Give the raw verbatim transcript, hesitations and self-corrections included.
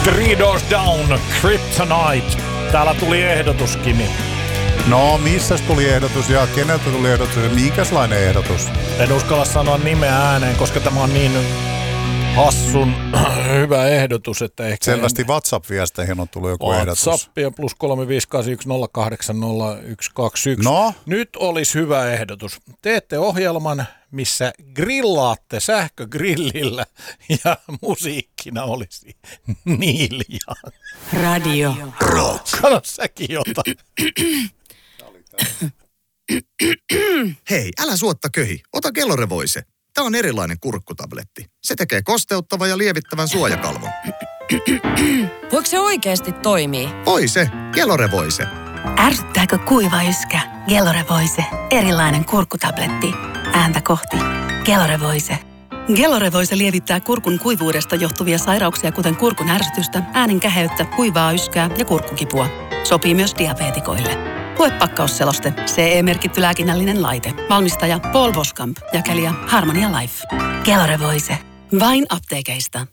Three Doors Down, Kryptonite. Täällä tuli ehdotus, Kimi. No, missäs tuli ehdotus ja keneltä tuli ehdotus ja minkälainen ehdotus? En uskalla sanoa nimeä ääneen, koska tämä on niin hassun hyvä ehdotus, että ehkä... Selvästi en... WhatsApp-viesteihin on tullut joku WhatsApp ehdotus. WhatsAppia plus kolme viisi kahdeksan yksi nolla kahdeksan nolla yksi kaksi yksi. No? Nyt olisi hyvä ehdotus. Teette ohjelman, missä grillaatte sähkögrillillä ja musiikkina olisi Neil Young. Radio Rock. Sano säkin jotain. Hei, älä suotta köhi. Ota Kellorevoise. Tämä on erilainen kurkkutabletti. Se tekee kosteuttavan ja lievittävän suojakalvon. Voiko se oikeasti toimii? Voi se. Kellorevoise. Ärsyttääkö kuiva yskä? Kellorevoise. Erilainen kurkkutabletti. Ääntä kohti. Kellorevoise. Kellorevoise lievittää kurkun kuivuudesta johtuvia sairauksia, kuten kurkun ärsytystä, äänen käheyttä, kuivaa yskää ja kurkkukipua. Sopii myös diabeetikoille. Lue pakkausseloste. C E-merkitty lääkinnällinen laite. Valmistaja Paul Boskamp. Jakelija Harmonia Life. Kellorevoise. Vain apteekeista.